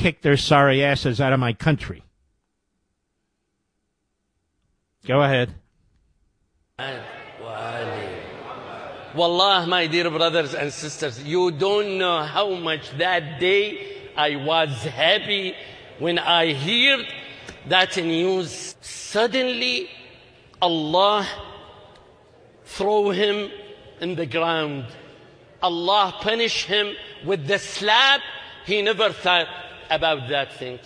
kick their sorry asses out of my country. Go ahead. Wallah, my dear brothers and sisters, you don't know how much that day I was happy when I heard that news. Suddenly, Allah throw him in the ground. Allah punish him with the slap. He never thought about that thing.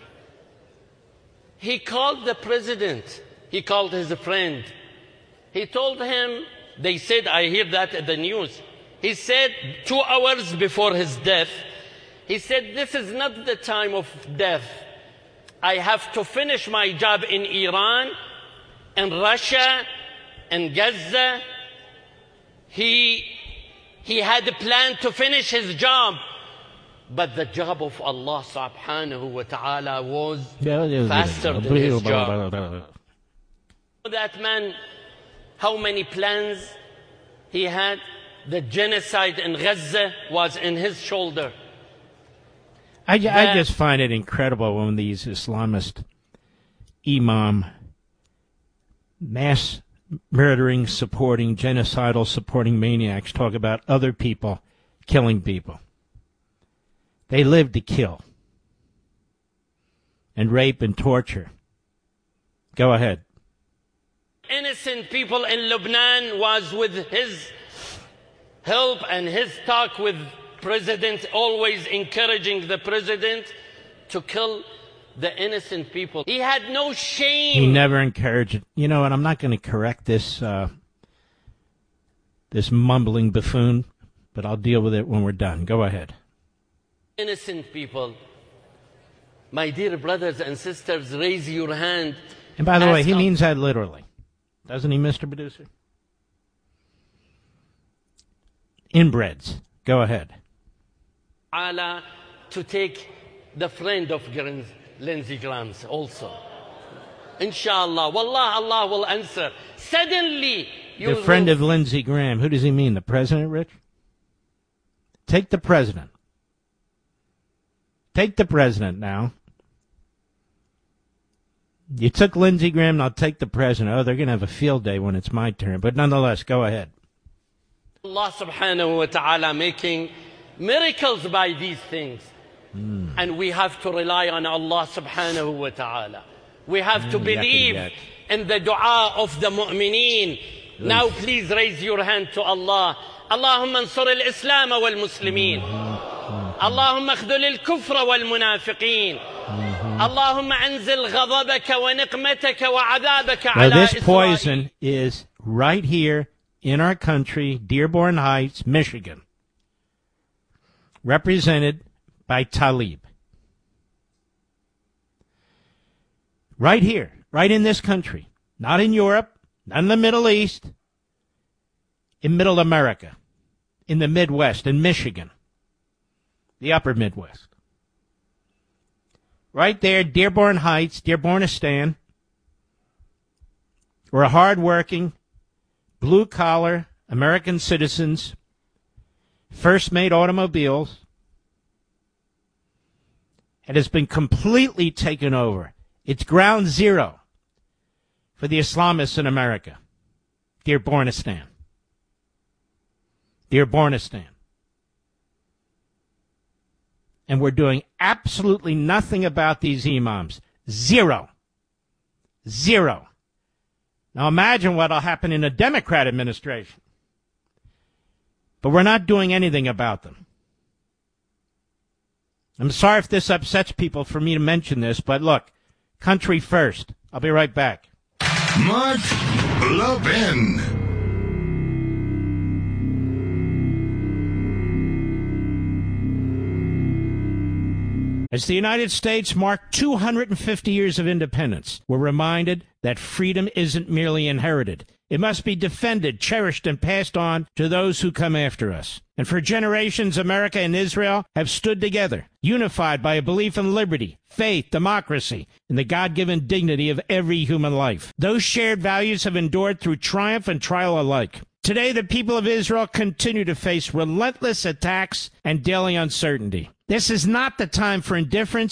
He called the president. He called his friend. He told him, they said, I hear that in the news. He said 2 hours before his death, he said, this is not the time of death. I have to finish my job in Iran, in Russia, in Gaza. He had a plan to finish his job. But the job of Allah subhanahu wa ta'ala was faster than his job. That man, how many plans he had? The genocide in Gaza was in his shoulder. I just find it incredible when these Islamist imam, mass murdering, supporting, genocidal supporting maniacs talk about other people killing people. They live to kill and rape and torture. Go ahead. Innocent people in Lebanon was with his help and his talk with president, always encouraging the president to kill the innocent people. He had no shame. He never encouraged it. You know, and I'm not going to correct this this mumbling buffoon, but I'll deal with it when we're done. Go ahead. Innocent people. My dear brothers and sisters, raise your hand. And by the way, he means that literally. Doesn't he, Mr. Producer? Inbreds. Go ahead. Allah to take the friend of Lindsey Graham also. Inshallah. Wallah, Allah will answer. Suddenly, the friend of Lindsey Graham. Who does he mean? The president, Rich? Take the president. Take the president now. You took Lindsey Graham, now take the president. Oh, they're going to have a field day when it's my turn. But nonetheless, go ahead. Allah subhanahu wa ta'ala making miracles by these things. And we have to rely on Allah subhanahu wa ta'ala. We have to believe in the dua of the mu'mineen. Now please raise your hand to Allah. Allahumma ansur al-Islam wal-Muslimin. Allahumma akhdul al-kufra wal-munafiqeen. Allahumma anzil ghadabaka wa niqmataka wa adabaka ala Israel. This poison is right here in our country, Dearborn Heights, Michigan, represented by Tlaib. Right here, right in this country, not in Europe, not in the Middle East, in Middle America, in the Midwest, in Michigan, the upper Midwest. Right there, Dearborn Heights, Dearbornistan. We're hard-working, blue-collar American citizens, first-made automobiles. It has been completely taken over. It's ground zero for the Islamists in America. Dearbornistan. Dearbornistan. And we're doing absolutely nothing about these imams. Zero. Zero. Now imagine what will happen in a Democrat administration. But we're not doing anything about them. I'm sorry if this upsets people for me to mention this, but look, country first. I'll be right back. Mark Levin. As the United States marked 250 years of independence, we're reminded that freedom isn't merely inherited. It must be defended, cherished, and passed on to those who come after us. And for generations, America and Israel have stood together, unified by a belief in liberty, faith, democracy, and the God-given dignity of every human life. Those shared values have endured through triumph and trial alike. Today, the people of Israel continue to face relentless attacks and daily uncertainty. This is not the time for indifference.